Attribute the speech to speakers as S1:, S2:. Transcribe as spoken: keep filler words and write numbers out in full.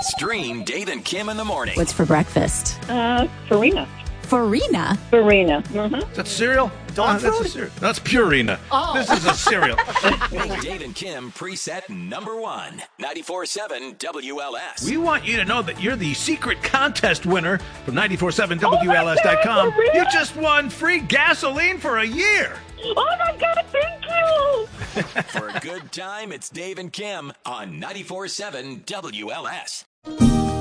S1: Stream Dave and Kim in the morning.
S2: What's for breakfast?
S3: Uh, Farina.
S2: Farina?
S3: Farina. Mm-hmm.
S4: Is that cereal?
S5: Dog
S4: Uh, that's
S5: food?
S4: a cereal. That's Purina.
S2: Oh.
S4: This is a cereal.
S1: Make Dave and Kim preset number one. ninety-four point seven W L S.
S4: We want you to know that you're the secret contest winner from nine four seven W L S dot com.
S3: Oh my God,
S4: You just won free gasoline for a year.
S3: Oh, my God, thank you.
S1: For a good time, it's Dave and Kim on ninety-four point seven W L S.